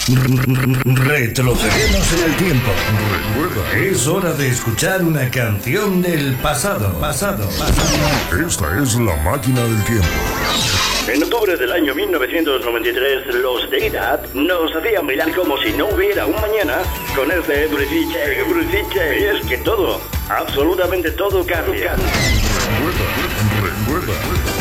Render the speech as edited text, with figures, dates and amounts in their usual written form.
Retrocedemos en el tiempo. Recuerda, es hora de escuchar una canción del pasado. Esta es la máquina del tiempo. En octubre del año 1993, los Deidad nos hacían bailar como si no hubiera un mañana con este Everything. Y es que todo, absolutamente todo cambia. Recuerda.